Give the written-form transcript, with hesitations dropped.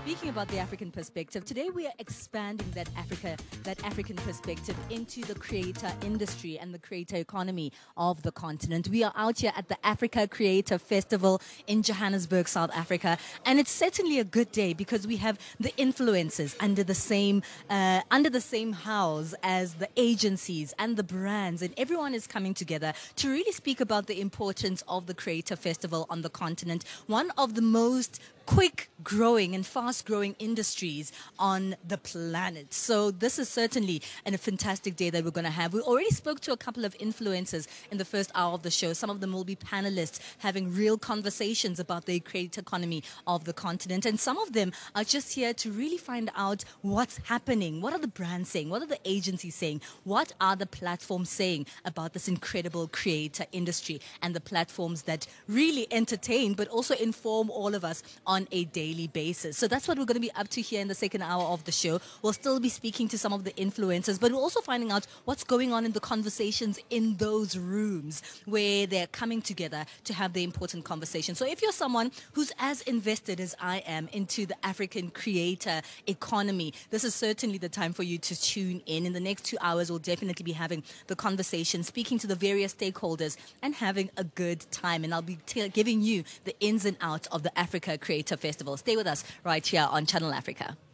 Speaking about the African perspective, today we are expanding that African perspective into the creator industry and the creator economy of the continent. We are out here at the Africa Creator Festival in Johannesburg, South Africa, and it's certainly a good day because we have the influencers under the same house as the agencies and the brands, and everyone is coming together to really speak about the importance of the Creator Festival on the continent. One of the most quick growing and fast growing industries on the planet. So this is certainly a fantastic day that we're going to have. We already spoke to a couple of influencers in the first hour of the show. Some of them will be panelists having real conversations about the creator economy of the continent. And some of them are just here to really find out what's happening. What are the brands saying? What are the agencies saying? What are the platforms saying about this incredible creator industry and the platforms that really entertain but also inform all of us on a daily basis. So that's what we're going to be up to here in the second hour of the show. We'll still be speaking to some of the influencers, but we're also finding out what's going on in the conversations in those rooms where they're coming together to have the important conversation. So if you're someone who's as invested as I am into the African creator economy, this is certainly the time for you to tune in. In the next 2 hours, we'll definitely be having the conversation, speaking to the various stakeholders and having a good time. And I'll be giving you the ins and outs of the Africa Creator Festival. Stay with us right here on Channel Africa.